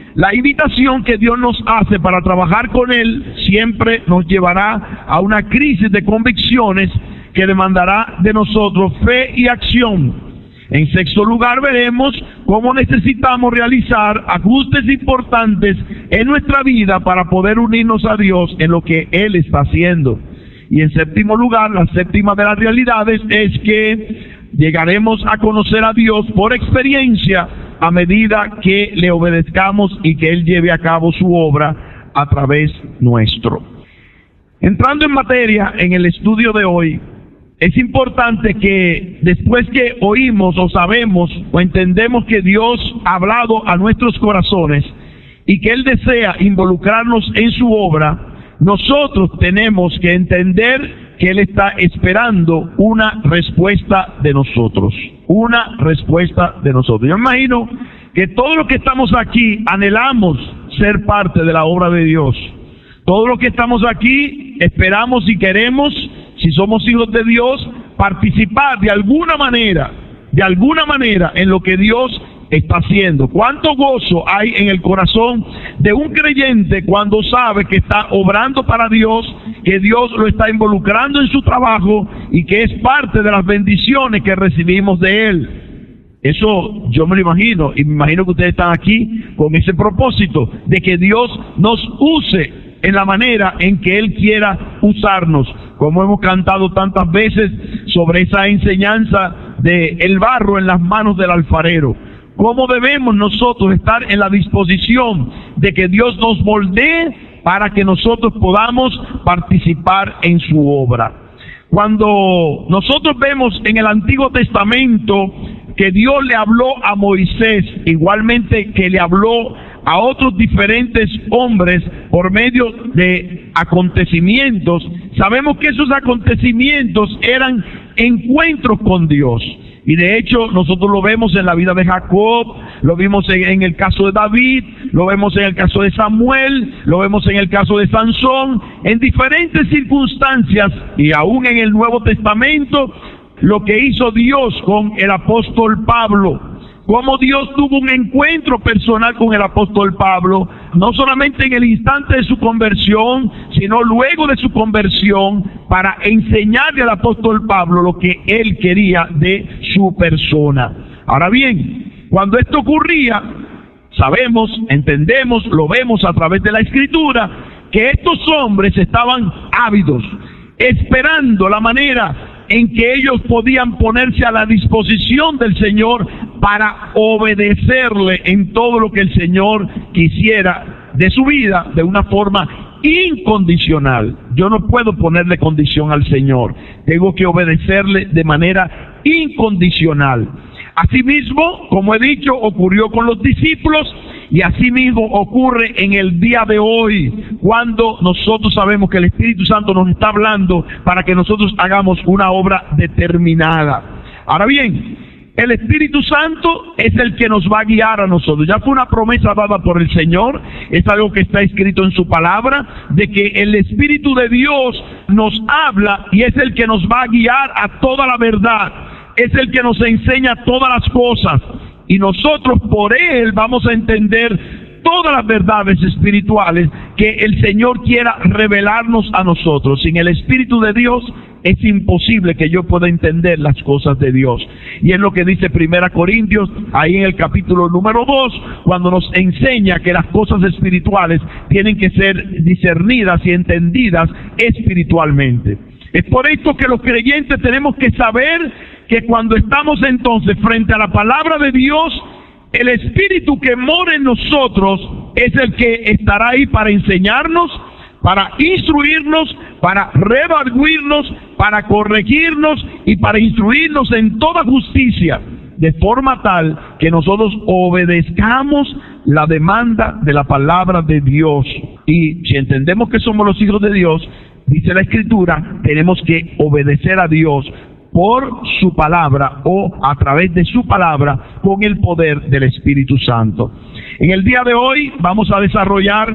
La invitación que Dios nos hace para trabajar con Él siempre nos llevará a una crisis de convicciones que demandará de nosotros fe y acción. En sexto lugar, veremos cómo necesitamos realizar ajustes importantes en nuestra vida para poder unirnos a Dios en lo que Él está haciendo. Y en séptimo lugar, la séptima de las realidades es que llegaremos a conocer a Dios por experiencia a medida que le obedezcamos y que Él lleve a cabo su obra a través nuestro. Entrando en materia en el estudio de hoy, es importante que después que oímos o sabemos o entendemos que Dios ha hablado a nuestros corazones y que Él desea involucrarnos en su obra, nosotros tenemos que entender que Él está esperando una respuesta de nosotros. Una respuesta de nosotros. Yo me imagino que todos los que estamos aquí anhelamos ser parte de la obra de Dios. Todos los que estamos aquí esperamos y queremos, si somos hijos de Dios, participar de alguna manera en lo que Dios está haciendo. ¿Cuánto gozo hay en el corazón de un creyente cuando sabe que está obrando para Dios, que Dios lo está involucrando en su trabajo y que es parte de las bendiciones que recibimos de Él? Eso yo me lo imagino, y me imagino que ustedes están aquí con ese propósito de que Dios nos use en la manera en que Él quiera usarnos, como hemos cantado tantas veces sobre esa enseñanza de el barro en las manos del alfarero. ¿Cómo debemos nosotros estar en la disposición de que Dios nos moldee para que nosotros podamos participar en su obra? Cuando nosotros vemos en el Antiguo Testamento que Dios le habló a Moisés, igualmente que le habló a otros diferentes hombres por medio de acontecimientos, sabemos que esos acontecimientos eran encuentros con Dios. Y de hecho nosotros lo vemos en la vida de Jacob, lo vimos en el caso de David, lo vemos en el caso de Samuel, lo vemos en el caso de Sansón, en diferentes circunstancias, y aún en el Nuevo Testamento, lo que hizo Dios con el apóstol Pablo. Cómo Dios tuvo un encuentro personal con el apóstol Pablo, no solamente en el instante de su conversión, sino luego de su conversión, para enseñarle al apóstol Pablo lo que él quería de su persona. Ahora bien, cuando esto ocurría, sabemos, entendemos, lo vemos a través de la Escritura, que estos hombres estaban ávidos, esperando la manera en que ellos podían ponerse a la disposición del Señor para obedecerle en todo lo que el Señor quisiera de su vida de una forma incondicional. Yo no puedo ponerle condición al Señor, tengo que obedecerle de manera incondicional. Asimismo, como he dicho, ocurrió con los discípulos, y asimismo ocurre en el día de hoy, cuando nosotros sabemos que el Espíritu Santo nos está hablando para que nosotros hagamos una obra determinada. Ahora bien, el Espíritu Santo es el que nos va a guiar a nosotros. Ya fue una promesa dada por el Señor, es algo que está escrito en su palabra, de que el Espíritu de Dios nos habla y es el que nos va a guiar a toda la verdad, es el que nos enseña todas las cosas. Y nosotros por Él vamos a entender todas las verdades espirituales que el Señor quiera revelarnos a nosotros. Sin el Espíritu de Dios es imposible que yo pueda entender las cosas de Dios. Y es lo que dice 1 Corintios, ahí en el capítulo número 2, cuando nos enseña que las cosas espirituales tienen que ser discernidas y entendidas espiritualmente. Es por esto que los creyentes tenemos que saber que cuando estamos entonces frente a la palabra de Dios, el Espíritu que mora en nosotros es el que estará ahí para enseñarnos, para instruirnos, para redarguirnos, para corregirnos y para instruirnos en toda justicia, de forma tal que nosotros obedezcamos la demanda de la palabra de Dios. Y si entendemos que somos los hijos de Dios, dice la Escritura, tenemos que obedecer a Dios por su palabra o a través de su palabra con el poder del Espíritu Santo. En el día de hoy vamos a desarrollar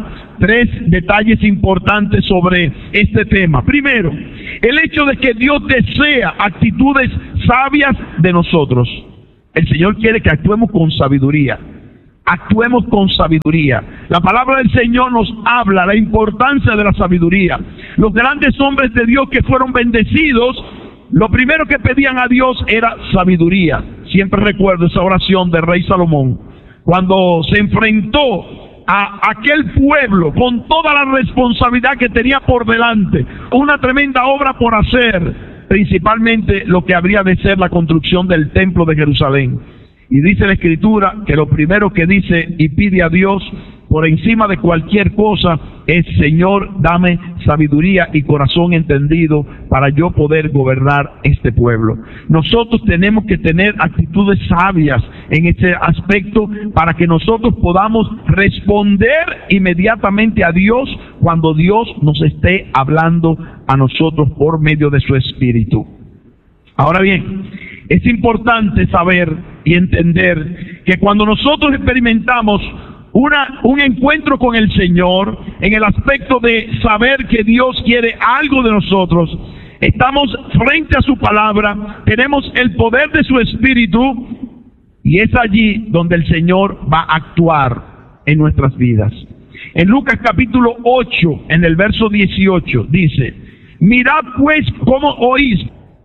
3 detalles importantes sobre este tema. Primero, el hecho de que Dios desea actitudes sabias de nosotros. El Señor quiere que actuemos con sabiduría. actuemos con sabiduría. La palabra del Señor nos habla la importancia de la sabiduría. Los grandes hombres de Dios que fueron bendecidos, lo primero que pedían a Dios era sabiduría. Siempre recuerdo esa oración del rey Salomón, cuando se enfrentó a aquel pueblo con toda la responsabilidad que tenía por delante, una tremenda obra por hacer, principalmente lo que habría de ser la construcción del templo de Jerusalén. Y dice la Escritura que lo primero que dice y pide a Dios por encima de cualquier cosa es: Señor, dame sabiduría y corazón entendido para yo poder gobernar este pueblo. Nosotros tenemos que tener actitudes sabias en este aspecto para que nosotros podamos responder inmediatamente a Dios cuando Dios nos esté hablando a nosotros por medio de su Espíritu. Ahora bien, es importante saber y entender que cuando nosotros experimentamos un encuentro con el Señor, en el aspecto de saber que Dios quiere algo de nosotros, estamos frente a su palabra, tenemos el poder de su Espíritu, y es allí donde el Señor va a actuar en nuestras vidas. En Lucas capítulo 8, en el verso 18, dice: mirad pues cómo oís,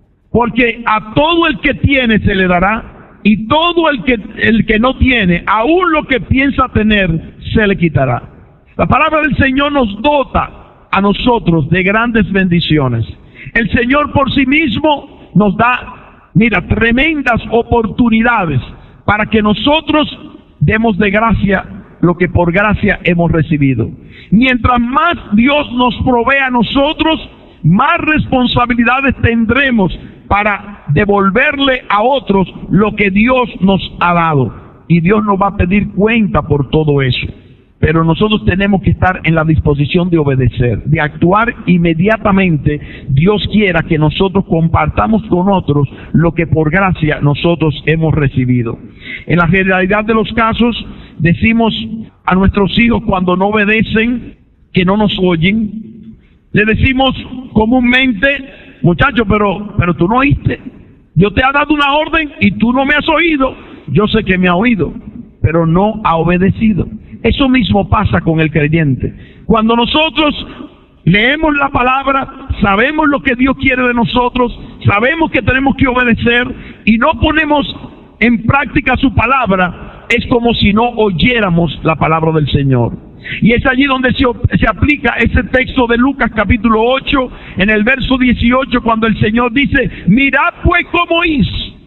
porque a todo el que tiene se le dará, y todo el que no tiene, aún lo que piensa tener, se le quitará. La palabra del Señor nos dota a nosotros de grandes bendiciones. El Señor por sí mismo nos da, tremendas oportunidades para que nosotros demos de gracia lo que por gracia hemos recibido. Mientras más Dios nos provee a nosotros, más responsabilidades tendremos para devolverle a otros lo que Dios nos ha dado. Y Dios nos va a pedir cuenta por todo eso. Pero nosotros tenemos que estar en la disposición de obedecer, de actuar inmediatamente. Dios quiera que nosotros compartamos con otros lo que por gracia nosotros hemos recibido. En la generalidad de los casos, decimos a nuestros hijos cuando no obedecen, que no nos oyen. Le decimos comúnmente: muchacho, pero tú no oíste. Yo te he dado una orden y tú no me has oído. Yo sé que me ha oído, pero no ha obedecido. Eso mismo pasa con el creyente. Cuando nosotros leemos la palabra, sabemos lo que Dios quiere de nosotros, sabemos que tenemos que obedecer y no ponemos en práctica su palabra, es como si no oyéramos la palabra del Señor. Y es allí donde se aplica ese texto de Lucas capítulo 8, en el verso 18, cuando el Señor dice: mirad pues cómo oís.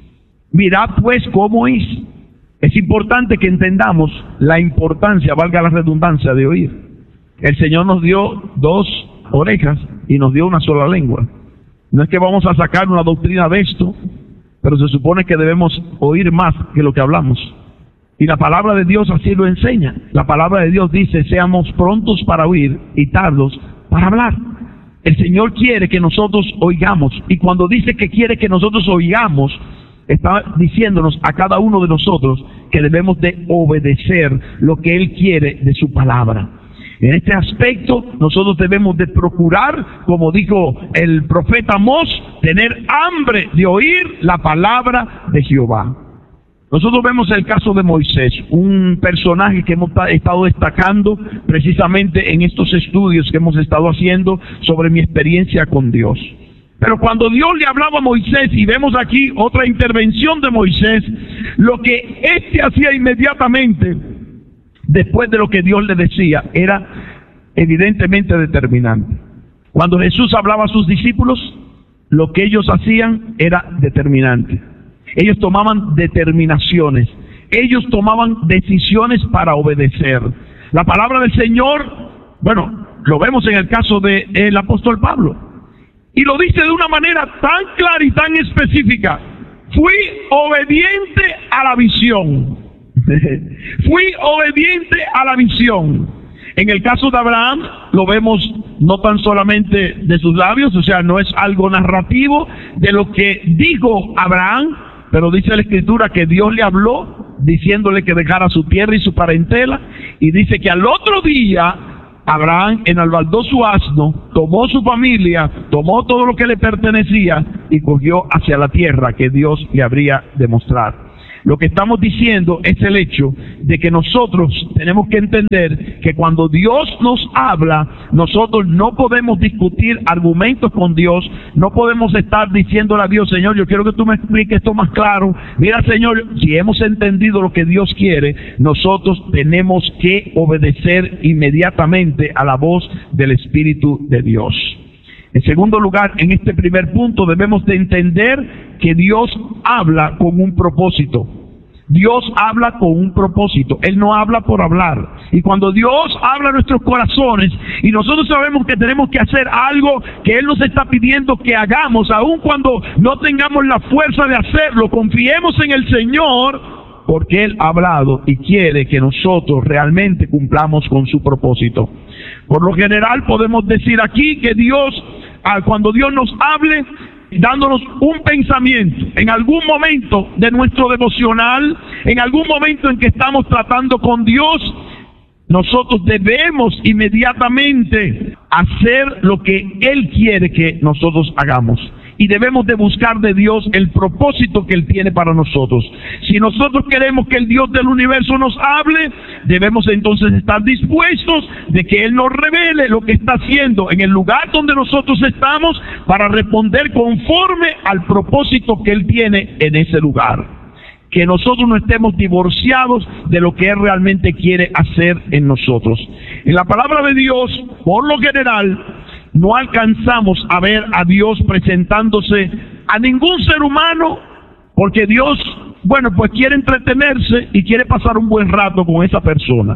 Mirad pues cómo oís. Es importante que entendamos la importancia, valga la redundancia, de oír. El Señor nos dio 2 orejas y nos dio una sola lengua. No es que vamos a sacar una doctrina de esto, pero se supone que debemos oír más que lo que hablamos. Y la palabra de Dios así lo enseña. La palabra de Dios dice: seamos prontos para oír y tardos para hablar. El Señor quiere que nosotros oigamos. Y cuando dice que quiere que nosotros oigamos, está diciéndonos a cada uno de nosotros que debemos de obedecer lo que Él quiere de su palabra. En este aspecto nosotros debemos de procurar, como dijo el profeta Amós, tener hambre de oír la palabra de Jehová. Nosotros vemos el caso de Moisés, un personaje que hemos estado destacando precisamente en estos estudios que hemos estado haciendo sobre mi experiencia con Dios. Pero cuando Dios le hablaba a Moisés, y vemos aquí otra intervención de Moisés, lo que éste hacía inmediatamente después de lo que Dios le decía era evidentemente determinante. Cuando Jesús hablaba a sus discípulos, lo que ellos hacían era determinante. Ellos tomaban determinaciones, ellos tomaban decisiones para obedecer. La palabra del Señor, lo vemos en el caso del apóstol Pablo. Y lo dice de una manera tan clara y tan específica: fui obediente a la visión. Fui obediente a la visión. En el caso de Abraham, lo vemos no tan solamente de sus labios, o sea, no es algo narrativo de lo que dijo Abraham, pero dice la Escritura que Dios le habló diciéndole que dejara su tierra y su parentela, y dice que al otro día Abraham enalbardó su asno, tomó su familia, tomó todo lo que le pertenecía y cogió hacia la tierra que Dios le habría de mostrar. Lo que estamos diciendo es el hecho de que nosotros tenemos que entender que cuando Dios nos habla, nosotros no podemos discutir argumentos con Dios, no podemos estar diciéndole a Dios, Señor, yo quiero que tú me expliques esto más claro. Mira, Señor, si hemos entendido lo que Dios quiere, nosotros tenemos que obedecer inmediatamente a la voz del Espíritu de Dios. En segundo lugar, en este primer punto debemos de entender que Dios habla con un propósito. Dios habla con un propósito. Él no habla por hablar. Y cuando Dios habla a nuestros corazones y nosotros sabemos que tenemos que hacer algo que Él nos está pidiendo que hagamos, aun cuando no tengamos la fuerza de hacerlo, confiemos en el Señor, porque Él ha hablado y quiere que nosotros realmente cumplamos con su propósito. Por lo general podemos decir aquí que Dios, cuando Dios nos hable, dándonos un pensamiento, en algún momento de nuestro devocional, en algún momento en que estamos tratando con Dios, nosotros debemos inmediatamente hacer lo que Él quiere que nosotros hagamos. Y debemos de buscar de Dios el propósito que Él tiene para nosotros. Si nosotros queremos que el Dios del universo nos hable, debemos entonces estar dispuestos de que Él nos revele lo que está haciendo en el lugar donde nosotros estamos para responder conforme al propósito que Él tiene en ese lugar. Que nosotros no estemos divorciados de lo que Él realmente quiere hacer en nosotros. En la palabra de Dios, por lo general, no alcanzamos a ver a Dios presentándose a ningún ser humano, porque Dios, pues quiere entretenerse y quiere pasar un buen rato con esa persona.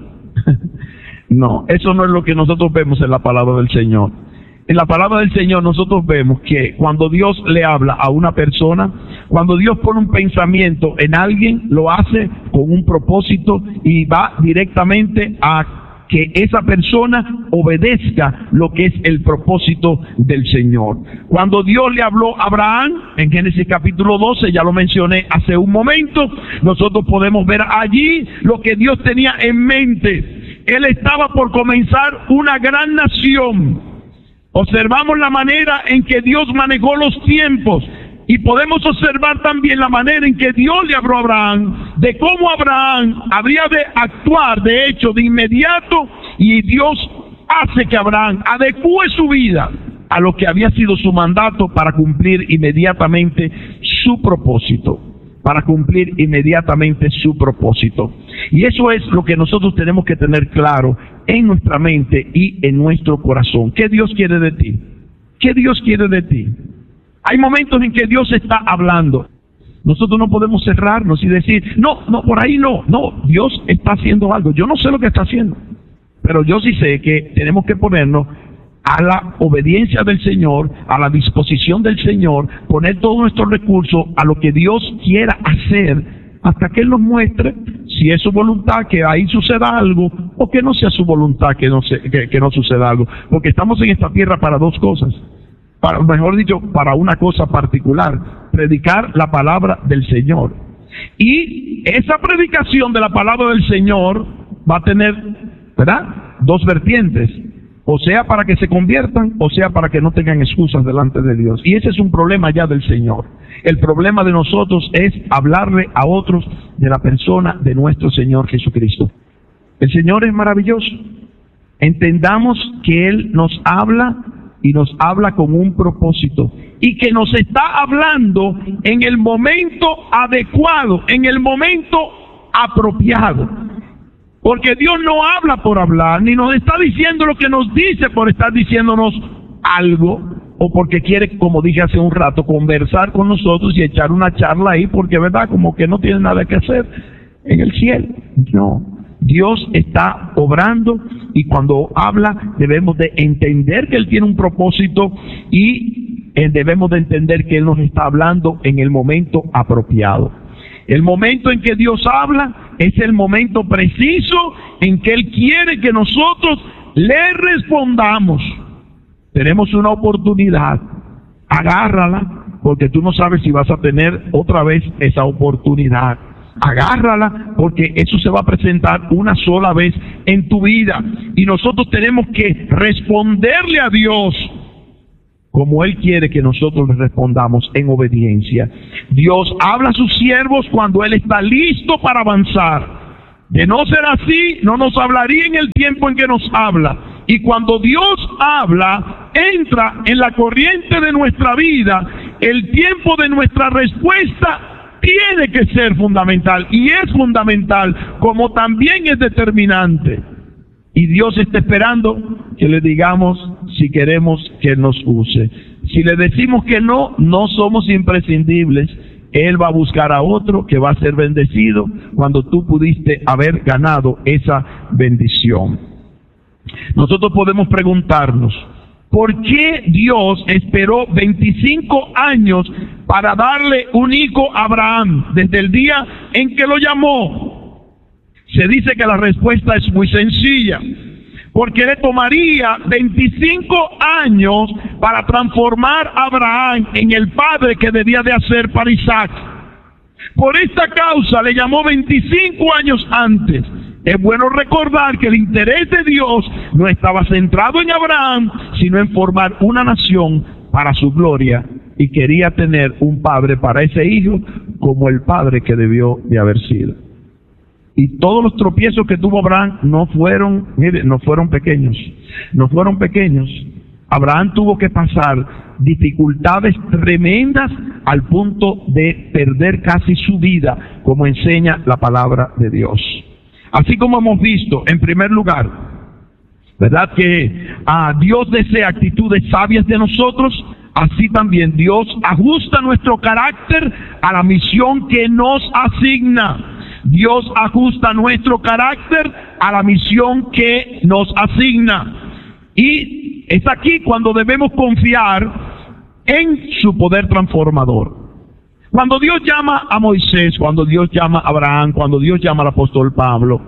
No, eso no es lo que nosotros vemos en la palabra del Señor. En la palabra del Señor nosotros vemos que cuando Dios le habla a una persona, cuando Dios pone un pensamiento en alguien, lo hace con un propósito y va directamente a que esa persona obedezca lo que es el propósito del Señor. Cuando Dios le habló a Abraham, en Génesis capítulo 12, ya lo mencioné hace un momento, nosotros podemos ver allí lo que Dios tenía en mente. Él estaba por comenzar una gran nación. Observamos la manera en que Dios manejó los tiempos. Y podemos observar también la manera en que Dios le habló a Abraham, de cómo Abraham habría de actuar, de hecho, de inmediato, y Dios hace que Abraham adecúe su vida a lo que había sido su mandato para cumplir inmediatamente su propósito. Para cumplir inmediatamente su propósito. Y eso es lo que nosotros tenemos que tener claro en nuestra mente y en nuestro corazón. ¿Qué Dios quiere de ti? ¿Qué Dios quiere de ti? Hay momentos en que Dios está hablando. Nosotros no podemos cerrarnos y decir, no, por ahí no, Dios está haciendo algo. Yo no sé lo que está haciendo, pero yo sí sé que tenemos que ponernos a la obediencia del Señor, a la disposición del Señor, poner todos nuestros recursos a lo que Dios quiera hacer, hasta que Él nos muestre si es su voluntad que ahí suceda algo, o que no sea su voluntad que no suceda algo. Porque estamos en esta tierra para dos cosas. Mejor dicho, para una cosa particular: predicar la palabra del Señor. Y esa predicación de la palabra del Señor va a tener, ¿verdad?, dos vertientes: o sea para que se conviertan, o sea para que no tengan excusas delante de Dios. Y ese es un problema ya del Señor. El problema de nosotros es hablarle a otros de la persona de nuestro Señor Jesucristo. El Señor es maravilloso. Entendamos que Él nos habla, y nos habla con un propósito, y que nos está hablando en el momento adecuado, en el momento apropiado. Porque Dios no habla por hablar, ni nos está diciendo lo que nos dice por estar diciéndonos algo, o porque quiere, como dije hace un rato, conversar con nosotros y echar una charla ahí, porque verdad, como que no tiene nada que hacer en el cielo. No. Dios está obrando, y cuando habla debemos de entender que Él tiene un propósito, y debemos de entender que Él nos está hablando en el momento apropiado. El momento en que Dios habla es el momento preciso en que Él quiere que nosotros le respondamos. Tenemos una oportunidad, agárrala, porque tú no sabes si vas a tener otra vez esa oportunidad. Agárrala, porque eso se va a presentar una sola vez en tu vida, y nosotros tenemos que responderle a Dios como Él quiere que nosotros le respondamos en obediencia. Dios habla a sus siervos cuando Él está listo para avanzar. De no ser así, no nos hablaría en el tiempo en que nos habla. Y cuando Dios habla, entra en la corriente de nuestra vida, el tiempo de nuestra respuesta tiene que ser fundamental, y es fundamental, como también es determinante. Y Dios está esperando que le digamos si queremos que Él nos use. Si le decimos que no, no somos imprescindibles. Él va a buscar a otro que va a ser bendecido cuando tú pudiste haber ganado esa bendición. Nosotros podemos preguntarnos, ¿por qué Dios esperó 25 años para darle un hijo a Abraham desde el día en que lo llamó? Se dice que la respuesta es muy sencilla, porque le tomaría 25 años para transformar a Abraham en el padre que debía de hacer para Isaac. Por esta causa le llamó 25 años antes. Es bueno recordar que el interés de Dios no estaba centrado en Abraham, sino en formar una nación para su gloria, y quería tener un padre para ese hijo como el padre que debió de haber sido. Y todos los tropiezos que tuvo Abraham no fueron pequeños. No fueron pequeños. Abraham tuvo que pasar dificultades tremendas al punto de perder casi su vida, como enseña la palabra de Dios. Así como hemos visto, en primer lugar, ¿verdad?, que Dios desea actitudes sabias de nosotros. Así también Dios ajusta nuestro carácter a la misión que nos asigna. Dios ajusta nuestro carácter a la misión que nos asigna. Y es aquí cuando debemos confiar en su poder transformador. Cuando Dios llama a Moisés, cuando Dios llama a Abraham, cuando Dios llama al apóstol Pablo,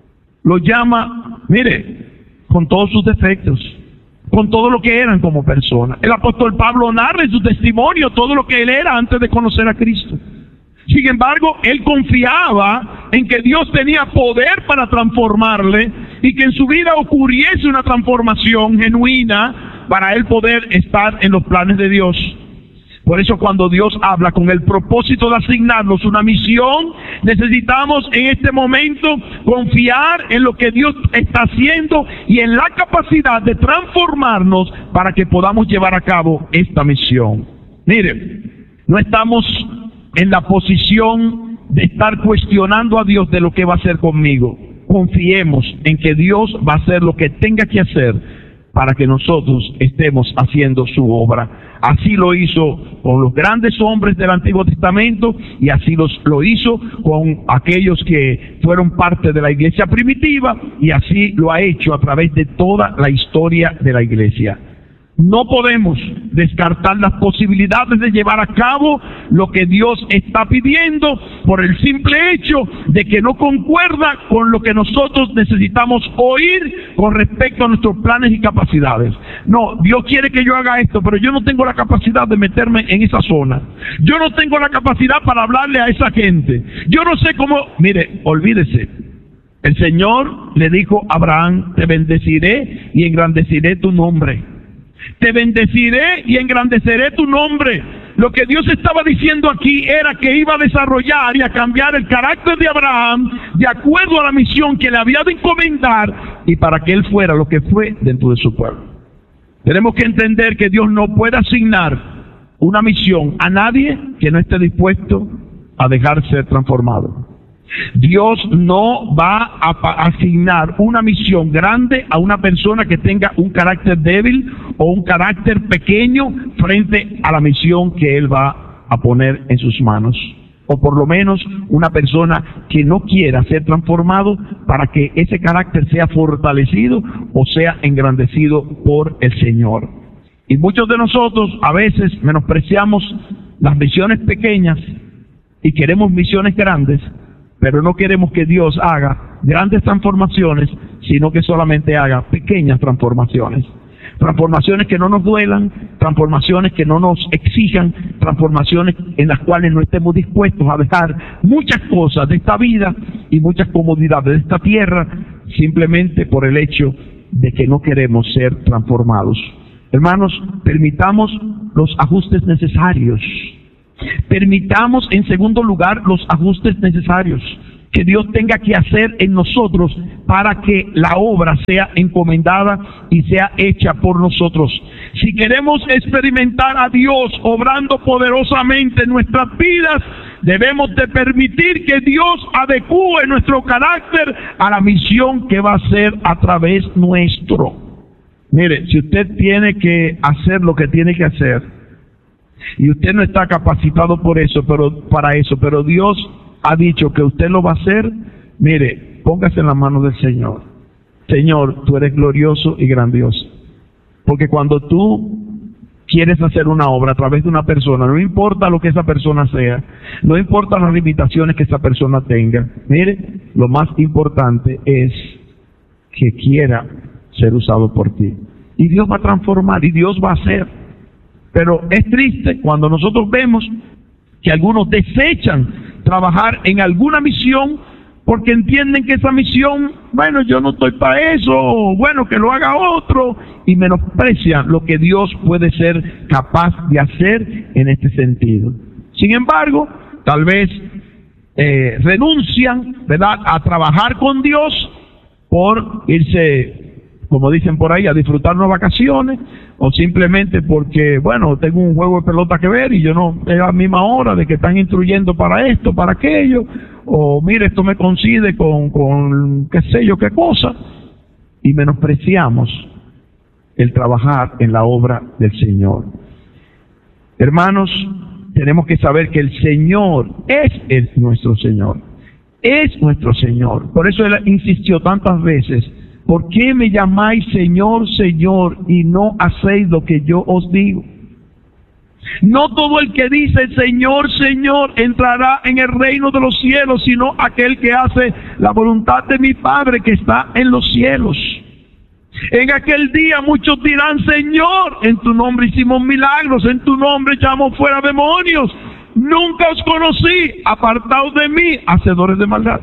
lo llama, mire, con todos sus defectos, con todo lo que eran como personas. El apóstol Pablo narra en su testimonio todo lo que él era antes de conocer a Cristo. Sin embargo, él confiaba en que Dios tenía poder para transformarle y que en su vida ocurriese una transformación genuina para él poder estar en los planes de Dios. Por eso cuando Dios habla con el propósito de asignarnos una misión, necesitamos en este momento confiar en lo que Dios está haciendo y en la capacidad de transformarnos para que podamos llevar a cabo esta misión. Mire, no estamos en la posición de estar cuestionando a Dios de lo que va a hacer conmigo. Confiemos en que Dios va a hacer lo que tenga que hacer para que nosotros estemos haciendo su obra. Así lo hizo con los grandes hombres del Antiguo Testamento y así lo hizo con aquellos que fueron parte de la iglesia primitiva, y así lo ha hecho a través de toda la historia de la iglesia. No podemos descartar las posibilidades de llevar a cabo lo que Dios está pidiendo por el simple hecho de que no concuerda con lo que nosotros necesitamos oír con respecto a nuestros planes y capacidades. No, Dios quiere que yo haga esto, pero yo no tengo la capacidad de meterme en esa zona. Yo no tengo la capacidad para hablarle a esa gente. Yo no sé cómo. Mire, olvídese. El Señor le dijo a Abraham: te bendeciré y engrandeceré tu nombre. Te bendeciré y engrandeceré tu nombre. Lo que Dios estaba diciendo aquí era que iba a desarrollar y a cambiar el carácter de Abraham de acuerdo a la misión que le había de encomendar, y para que él fuera lo que fue dentro de su pueblo. Tenemos que entender que Dios no puede asignar una misión a nadie que no esté dispuesto a dejar ser transformado. Dios no va a asignar una misión grande a una persona que tenga un carácter débil o un carácter pequeño frente a la misión que Él va a poner en sus manos. O por lo menos una persona que no quiera ser transformado para que ese carácter sea fortalecido o sea engrandecido por el Señor. Y muchos de nosotros a veces menospreciamos las misiones pequeñas y queremos misiones grandes, pero no queremos que Dios haga grandes transformaciones, sino que solamente haga pequeñas transformaciones. Transformaciones que no nos duelan, transformaciones que no nos exijan, transformaciones en las cuales no estemos dispuestos a dejar muchas cosas de esta vida y muchas comodidades de esta tierra, simplemente por el hecho de que no queremos ser transformados. Hermanos, permitamos los ajustes necesarios. Permitamos, en segundo lugar, los ajustes necesarios que Dios tenga que hacer en nosotros para que la obra sea encomendada y sea hecha por nosotros. Si queremos experimentar a Dios obrando poderosamente en nuestras vidas, debemos de permitir que Dios adecúe nuestro carácter a la misión que va a hacer a través nuestro. Mire, si usted tiene que hacer lo que tiene que hacer, y usted no está capacitado para eso, pero Dios ha dicho que usted lo va a hacer, mire, póngase en las manos del Señor. Señor, tú eres glorioso y grandioso. Porque cuando tú quieres hacer una obra a través de una persona, no importa lo que esa persona sea, no importa las limitaciones que esa persona tenga, mire, lo más importante es que quiera ser usado por ti. Y Dios va a transformar y Dios va a hacer. Pero es triste cuando nosotros vemos que algunos desechan trabajar en alguna misión porque entienden que esa misión, bueno, yo no estoy para eso, o bueno, que lo haga otro, y menosprecian lo que Dios puede ser capaz de hacer en este sentido. Sin embargo, tal vez renuncian, ¿verdad?, a trabajar con Dios por irse, como dicen por ahí, a disfrutar unas vacaciones, o simplemente porque, bueno, tengo un juego de pelota que ver y yo no, es a la misma hora de que están instruyendo para esto, para aquello, o mire, esto me coincide con qué sé yo qué cosa, y menospreciamos el trabajar en la obra del Señor. Hermanos, tenemos que saber que el Señor es nuestro Señor, es nuestro Señor. Por eso Él insistió tantas veces: ¿por qué me llamáis Señor, Señor, y no hacéis lo que yo os digo? No todo el que dice Señor, Señor entrará en el reino de los cielos, sino aquel que hace la voluntad de mi Padre que está en los cielos. En aquel día muchos dirán: Señor, en tu nombre hicimos milagros, en tu nombre echamos fuera demonios. Nunca os conocí, apartaos de mí, hacedores de maldad.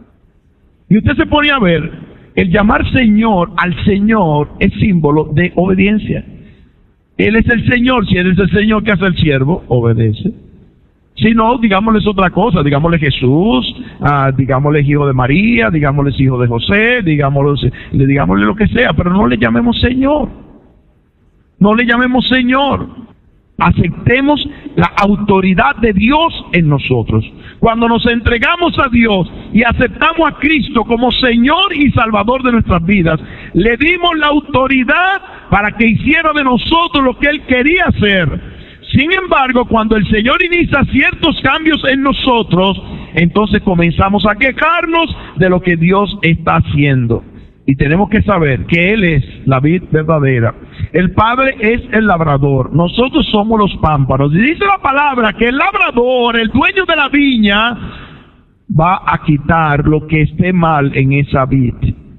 Y usted se pone a ver, el llamar Señor al Señor es símbolo de obediencia. Él es el Señor. Si Él es el Señor, ¿qué hace el siervo? Obedece. Si no, digámosles otra cosa, digámosle Jesús, digámosle hijo de María, digámosle hijo de José, digámosle lo que sea, pero no le llamemos Señor. No le llamemos Señor. Aceptemos la autoridad de Dios en nosotros. Cuando nos entregamos a Dios y aceptamos a Cristo como Señor y Salvador de nuestras vidas, le dimos la autoridad para que hiciera de nosotros lo que Él quería hacer. Sin embargo, cuando el Señor inicia ciertos cambios en nosotros, entonces comenzamos a quejarnos de lo que Dios está haciendo. Y tenemos que saber que Él es la vid verdadera. El Padre es el labrador. Nosotros somos los pámpanos. Y dice la palabra que el labrador, el dueño de la viña, va a quitar lo que esté mal en esa vid.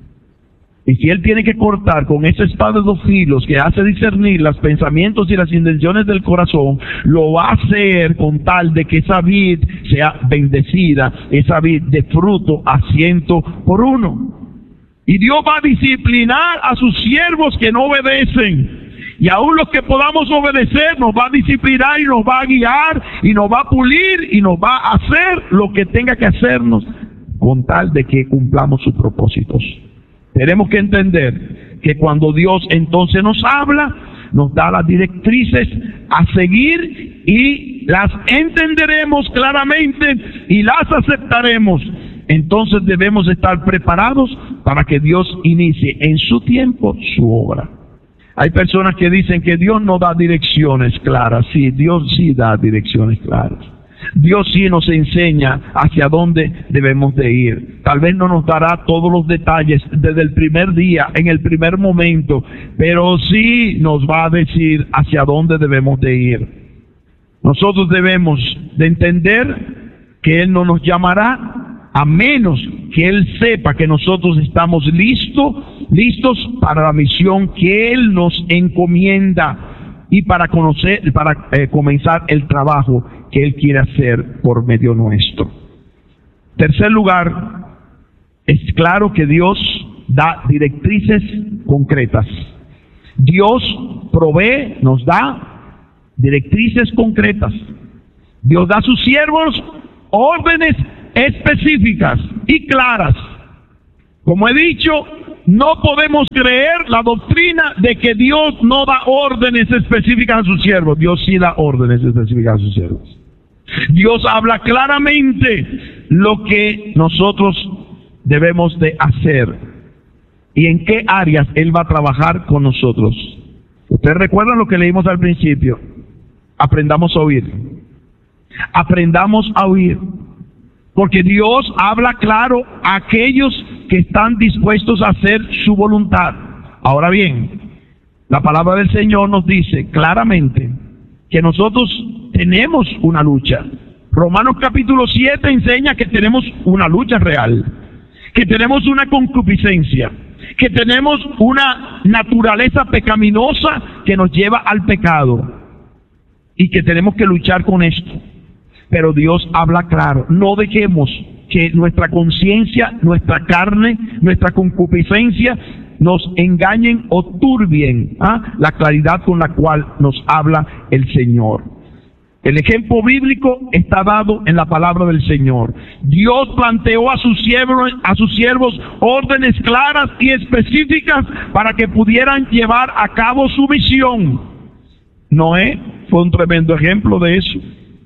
Y si Él tiene que cortar con esa espada de dos filos que hace discernir los pensamientos y las intenciones del corazón, lo va a hacer con tal de que esa vid sea bendecida, esa vid de fruto a 100%. Y Dios va a disciplinar a sus siervos que no obedecen. Y aún los que podamos obedecer, nos va a disciplinar y nos va a guiar y nos va a pulir y nos va a hacer lo que tenga que hacernos con tal de que cumplamos sus propósitos. Tenemos que entender que cuando Dios entonces nos habla, nos da las directrices a seguir y las entenderemos claramente y las aceptaremos. Entonces debemos estar preparados para que Dios inicie en su tiempo su obra. Hay personas que dicen que Dios no da direcciones claras. Sí, Dios sí da direcciones claras. Dios sí nos enseña hacia dónde debemos de ir. Tal vez no nos dará todos los detalles desde el primer día, en el primer momento, pero sí nos va a decir hacia dónde debemos de ir. Nosotros debemos de entender que Él no nos llamará a menos que Él sepa que nosotros estamos listos para la misión que Él nos encomienda y para comenzar el trabajo que Él quiere hacer por medio nuestro. Tercer lugar, es claro que Dios da directrices concretas. Dios provee, nos da directrices concretas. Dios da a sus siervos órdenes específicas y claras. Como he dicho, no podemos creer la doctrina de que Dios no da órdenes específicas a sus siervos. Dios sí da órdenes específicas a sus siervos. Dios habla claramente lo que nosotros debemos de hacer y en qué áreas Él va a trabajar con nosotros. Ustedes recuerdan lo que leímos al principio. Aprendamos a oír. Aprendamos a oír. Porque Dios habla claro a aquellos que están dispuestos a hacer su voluntad. Ahora bien, la palabra del Señor nos dice claramente que nosotros tenemos una lucha. Romanos capítulo 7 enseña que tenemos una lucha real, que tenemos una concupiscencia, que tenemos una naturaleza pecaminosa que nos lleva al pecado y que tenemos que luchar con esto. Pero Dios habla claro, no dejemos que nuestra conciencia, nuestra carne, nuestra concupiscencia nos engañen o turbien la claridad con la cual nos habla el Señor. El ejemplo bíblico está dado en la palabra del Señor. Dios planteó a sus siervos órdenes claras y específicas para que pudieran llevar a cabo su misión. Noé fue un tremendo ejemplo de eso.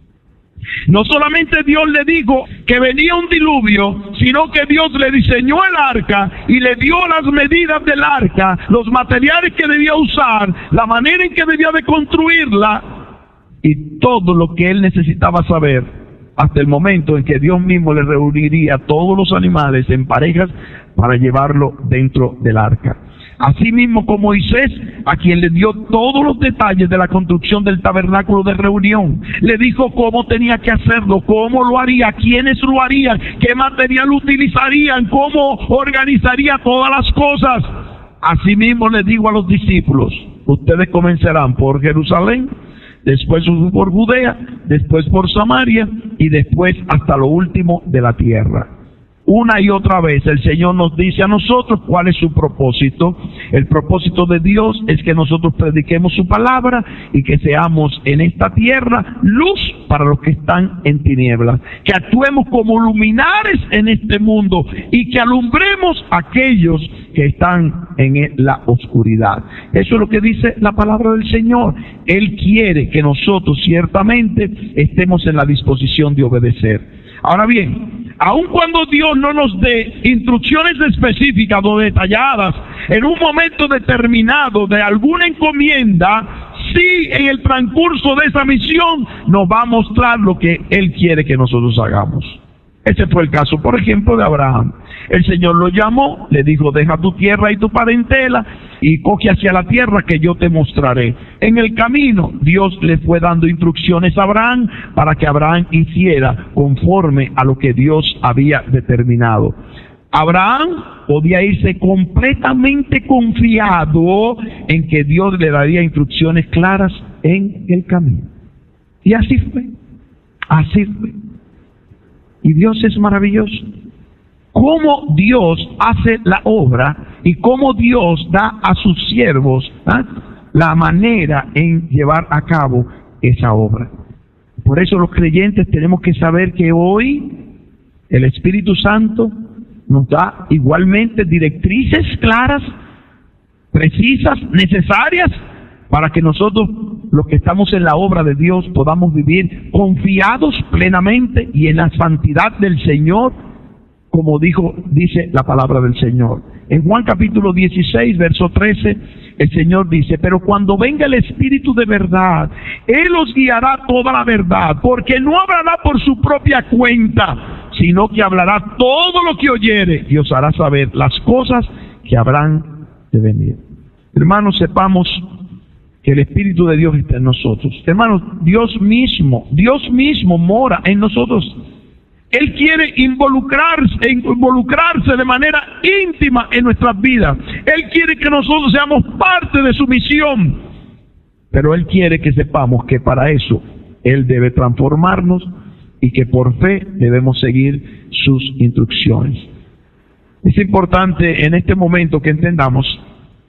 No solamente Dios le dijo que venía un diluvio, sino que Dios le diseñó el arca y le dio las medidas del arca, los materiales que debía usar, la manera en que debía de construirla y todo lo que él necesitaba saber hasta el momento en que Dios mismo le reuniría a todos los animales en parejas para llevarlo dentro del arca. Asimismo con Moisés, a quien le dio todos los detalles de la construcción del tabernáculo de reunión. Le dijo cómo tenía que hacerlo, cómo lo haría, quiénes lo harían, qué material utilizarían, cómo organizaría todas las cosas. Asimismo le digo a los discípulos, ustedes comenzarán por Jerusalén, después por Judea, después por Samaria y después hasta lo último de la tierra. Una y otra vez el Señor nos dice a nosotros cuál es su propósito. El propósito de Dios es que nosotros prediquemos su palabra y que seamos en esta tierra luz para los que están en tinieblas. Que actuemos como luminares en este mundo y que alumbremos a aquellos que están en la oscuridad. Eso es lo que dice la palabra del Señor. Él quiere que nosotros ciertamente estemos en la disposición de obedecer. Ahora bien, aun cuando Dios no nos dé instrucciones específicas o detalladas en un momento determinado de alguna encomienda, sí en el transcurso de esa misión nos va a mostrar lo que Él quiere que nosotros hagamos. Ese fue el caso, por ejemplo, de Abraham. El Señor lo llamó, le dijo, deja tu tierra y tu parentela y coge hacia la tierra que yo te mostraré. En el camino, Dios le fue dando instrucciones a Abraham para que Abraham hiciera conforme a lo que Dios había determinado. Abraham podía irse completamente confiado en que Dios le daría instrucciones claras en el camino. Y así fue. Así fue. Y Dios es maravilloso. Cómo Dios hace la obra y cómo Dios da a sus siervos la manera en llevar a cabo esa obra. Por eso los creyentes tenemos que saber que hoy el Espíritu Santo nos da igualmente directrices claras, precisas, necesarias, para que nosotros, los que estamos en la obra de Dios, podamos vivir confiados plenamente y en la santidad del Señor, como dice la palabra del Señor. En Juan capítulo 16, verso 13, el Señor dice, pero cuando venga el Espíritu de verdad, Él os guiará toda la verdad, porque no hablará por su propia cuenta, sino que hablará todo lo que oyere y os hará saber las cosas que habrán de venir. Hermanos, sepamos que el Espíritu de Dios está en nosotros. Hermanos, Dios mismo mora en nosotros. Él quiere involucrarse de manera íntima en nuestras vidas. Él quiere que nosotros seamos parte de su misión. Pero Él quiere que sepamos que para eso Él debe transformarnos y que por fe debemos seguir sus instrucciones. Es importante en este momento que entendamos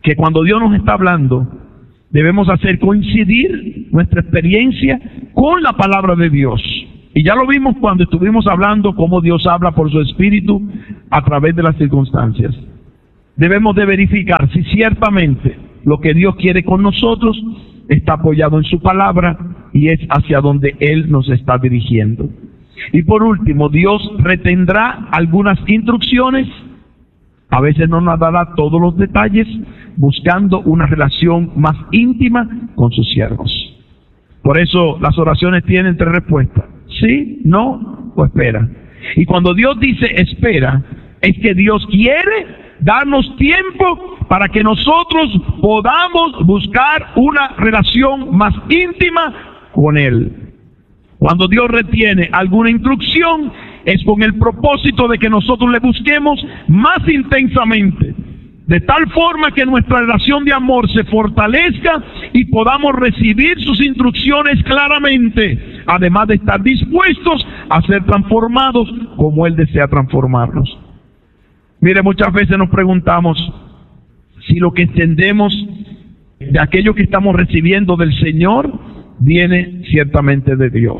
que cuando Dios nos está hablando, debemos hacer coincidir nuestra experiencia con la palabra de Dios. Y ya lo vimos cuando estuvimos hablando cómo Dios habla por su Espíritu a través de las circunstancias. Debemos de verificar si ciertamente lo que Dios quiere con nosotros está apoyado en su palabra y es hacia donde Él nos está dirigiendo. Y por último, Dios retendrá algunas instrucciones, a veces no nos dará todos los detalles, buscando una relación más íntima con sus siervos. Por eso las oraciones tienen 3 respuestas: sí, no o espera. Y cuando Dios dice espera, es que Dios quiere darnos tiempo para que nosotros podamos buscar una relación más íntima con Él. Cuando Dios retiene alguna instrucción, es con el propósito de que nosotros le busquemos más intensamente, de tal forma que nuestra relación de amor se fortalezca y podamos recibir sus instrucciones claramente, además de estar dispuestos a ser transformados como Él desea transformarnos. Mire, muchas veces nos preguntamos si lo que entendemos de aquello que estamos recibiendo del Señor viene ciertamente de Dios.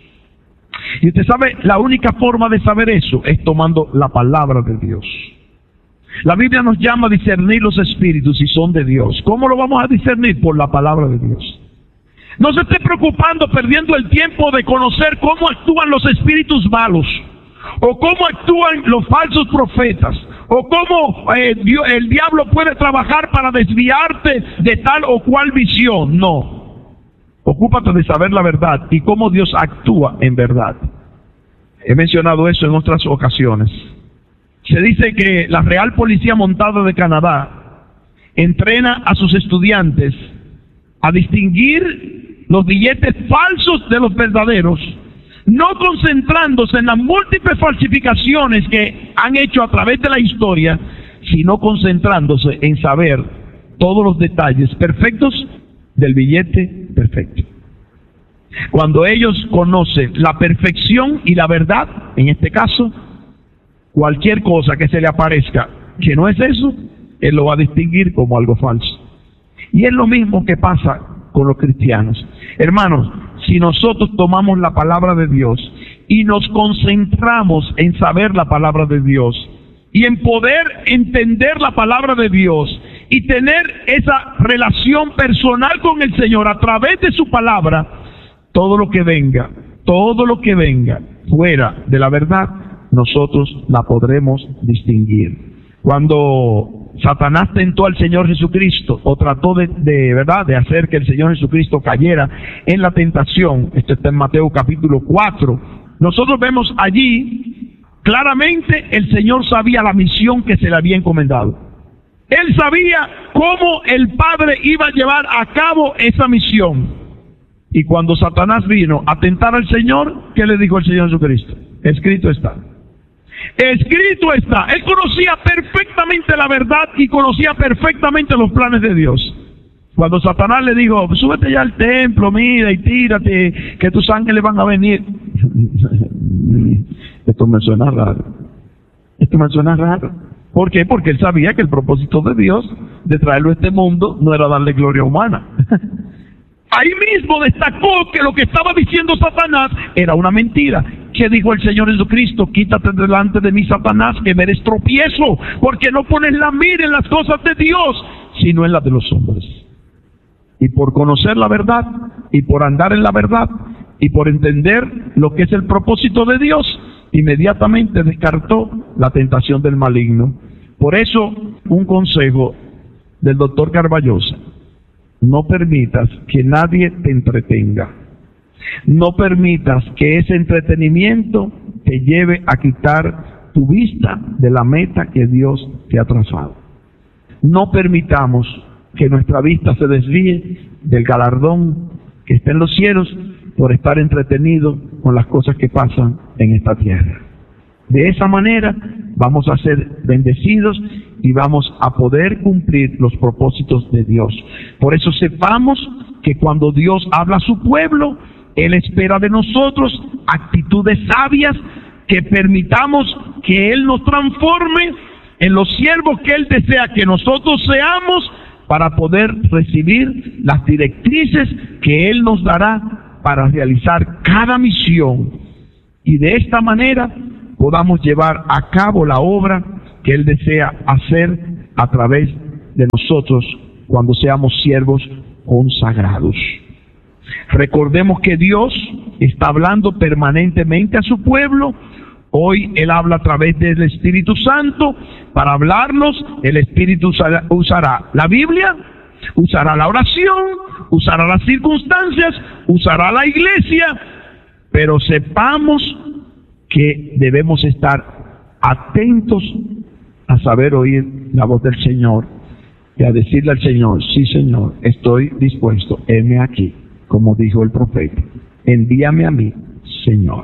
Y usted sabe, la única forma de saber eso es tomando la palabra de Dios. La Biblia nos llama a discernir los espíritus si son de Dios. ¿Cómo lo vamos a discernir? Por la palabra de Dios. No se esté preocupando, perdiendo el tiempo de conocer cómo actúan los espíritus malos, o cómo actúan los falsos profetas, o cómo el diablo puede trabajar para desviarte de tal o cual visión. No. Ocúpate de saber la verdad y cómo Dios actúa en verdad. He mencionado eso en otras ocasiones. Se dice que la Real Policía Montada de Canadá entrena a sus estudiantes a distinguir los billetes falsos de los verdaderos, no concentrándose en las múltiples falsificaciones que han hecho a través de la historia, sino concentrándose en saber todos los detalles perfectos del billete perfecto. Cuando ellos conocen la perfección y la verdad, en este caso, cualquier cosa que se le aparezca que no es eso, Él lo va a distinguir como algo falso. Y es lo mismo que pasa con los cristianos. Hermanos, si nosotros tomamos la palabra de Dios y nos concentramos en saber la palabra de Dios y en poder entender la palabra de Dios y tener esa relación personal con el Señor a través de su palabra, todo lo que venga fuera de la verdad, nosotros la podremos distinguir. Cuando Satanás tentó al Señor Jesucristo, o trató de hacer que el Señor Jesucristo cayera en la tentación, esto está en Mateo capítulo 4, nosotros vemos allí claramente el Señor sabía la misión que se le había encomendado. Él sabía cómo el Padre iba a llevar a cabo esa misión. Y cuando Satanás vino a tentar al Señor, ¿qué le dijo el Señor Jesucristo? Escrito está. Escrito está. Él conocía perfectamente la verdad y conocía perfectamente los planes de Dios. Cuando Satanás le dijo, súbete ya al templo, mira y tírate, que tus ángeles van a venir. Esto me suena raro. ¿Por qué? Porque él sabía que el propósito de Dios de traerlo a este mundo no era darle gloria humana. Ahí mismo destacó que lo que estaba diciendo Satanás era una mentira. ¿Qué dijo el Señor Jesucristo? Quítate delante de mí, Satanás, que me eres tropiezo, porque no pones la mira en las cosas de Dios, sino en las de los hombres. Y por conocer la verdad, y por andar en la verdad, y por entender lo que es el propósito de Dios, inmediatamente descartó la tentación del maligno. Por eso, un consejo del doctor Carballosa: no permitas que nadie te entretenga. No permitas que ese entretenimiento te lleve a quitar tu vista de la meta que Dios te ha trazado. No permitamos que nuestra vista se desvíe del galardón que está en los cielos por estar entretenido con las cosas que pasan en esta tierra. De esa manera vamos a ser bendecidos y vamos a poder cumplir los propósitos de Dios. Por eso sepamos que cuando Dios habla a su pueblo, Él espera de nosotros actitudes sabias, que permitamos que Él nos transforme en los siervos que Él desea que nosotros seamos, para poder recibir las directrices que Él nos dará para realizar cada misión, y de esta manera podamos llevar a cabo la obra que Él desea hacer a través de nosotros cuando seamos siervos consagrados. Recordemos que Dios está hablando permanentemente a su pueblo. Hoy Él habla a través del Espíritu Santo. Para hablarnos, el Espíritu usará la Biblia, usará la oración, usará las circunstancias, usará la iglesia, pero sepamos que debemos estar atentos a saber oír la voz del Señor y a decirle al Señor: sí, Señor, estoy dispuesto, heme aquí, como dijo el profeta, envíame a mí, Señor.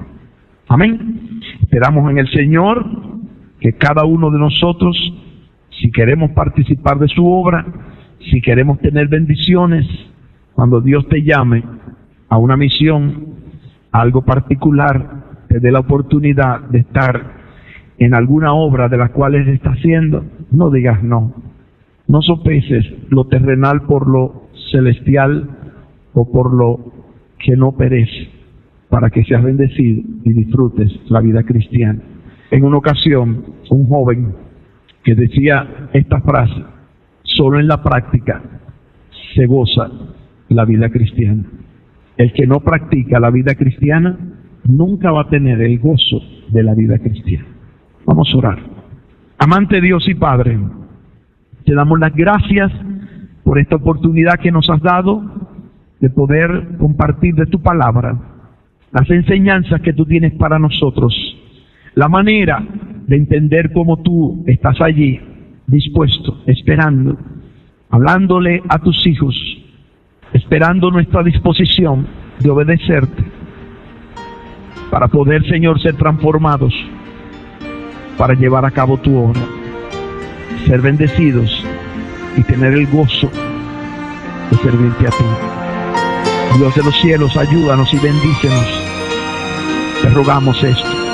Amén. Esperamos en el Señor que cada uno de nosotros, si queremos participar de su obra, si queremos tener bendiciones, cuando Dios te llame a una misión, a algo particular, te dé la oportunidad de estar en alguna obra de la cual Él está haciendo, no digas no. No sopeses lo terrenal por lo celestial o por lo que no perece, para que seas bendecido y disfrutes la vida cristiana. En una ocasión, un joven que decía esta frase: solo en la práctica se goza la vida cristiana. El que no practica la vida cristiana nunca va a tener el gozo de la vida cristiana. Vamos a orar. Amante Dios y Padre, te damos las gracias por esta oportunidad que nos has dado de poder compartir de tu palabra, las enseñanzas que tú tienes para nosotros, la manera de entender cómo tú estás allí, dispuesto, esperando, hablándole a tus hijos, esperando nuestra disposición de obedecerte, para poder, Señor, ser transformados, para llevar a cabo tu obra, ser bendecidos y tener el gozo de servirte a ti. Dios de los cielos, ayúdanos y bendícenos. Te rogamos esto